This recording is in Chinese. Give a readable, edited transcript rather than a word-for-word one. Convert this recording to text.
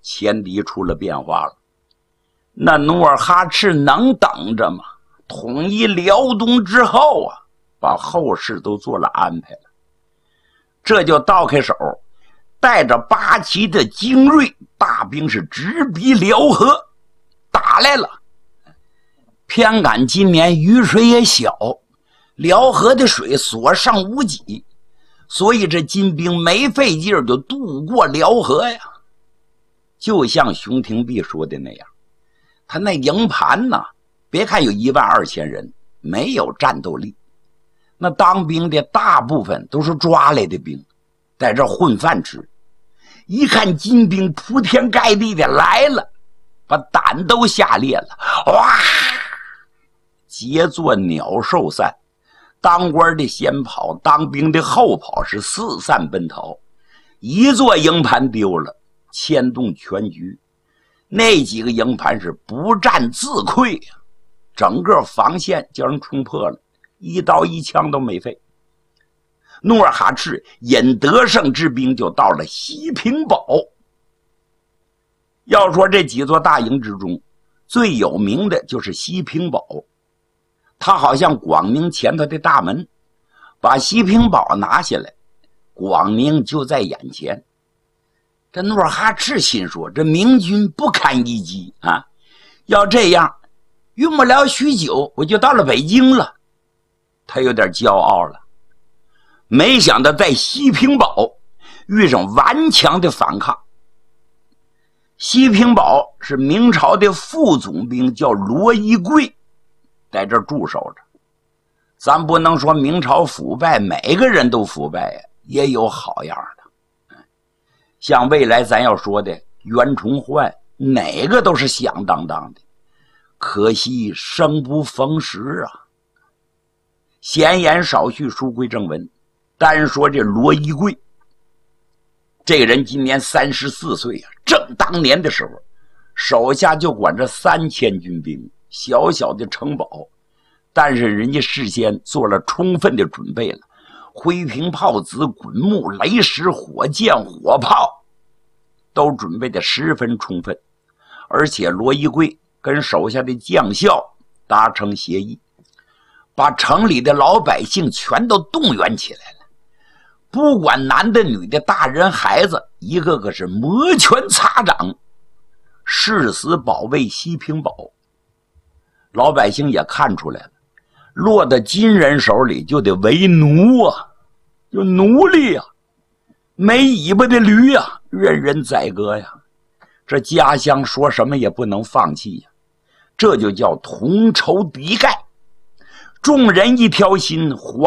前敌出了变化了。那努尔哈赤能等着吗？统一辽东之后啊，把后事都做了安排了。这就倒开手，带着8旗的精锐大兵是直逼辽河打来了。偏赶今年雨水也小，辽河的水所上无几，所以这金兵没费劲就渡过辽河呀。就像熊廷弼说的那样，他那营盘呢，别看有12000人，没有战斗力。那当兵的大部分都是抓来的兵，在这混饭吃。一看金兵铺天盖地的来了，把胆都吓裂了，哇！节作鸟兽散，当官的先跑，当兵的后跑，是四散奔逃。一座营盘丢了，牵动全局。那几个营盘是不战自溃呀，整个防线叫人冲破了，一刀一枪都没费。努尔哈赤引得胜之兵就到了西平堡。要说这几座大营之中，最有名的就是西平堡，它好像广宁前头的大门，把西平堡拿下来，广宁就在眼前。这努尔哈赤心说，这明军不堪一击啊，要这样用不了许久我就到了北京了。他有点骄傲了。没想到在西平堡遇上顽强的反抗。西平堡是明朝的副总兵叫罗一贵在这驻守着。咱不能说明朝腐败，每个人都腐败呀，也有好样的。像未来咱要说的袁崇焕，哪个都是响当当的，可惜生不逢时啊。闲言少叙，书归正文。单说这罗一贵，这个人今年34岁啊，正当年的时候，手下就管着3000军兵，小小的城堡，但是人家事先做了充分的准备了，灰瓶炮子、滚木、雷石、火箭、火炮都准备的十分充分。而且罗一贵跟手下的将校达成协议，把城里的老百姓全都动员起来了，不管男的女的，大人孩子，一个个是摩拳擦掌，誓死保卫西平堡。老百姓也看出来了，落到金人手里就得为奴啊，就奴隶啊，没尾巴的驴啊，任人宰割呀。这家乡说什么也不能放弃呀，这就叫同仇敌忾。众人一条心，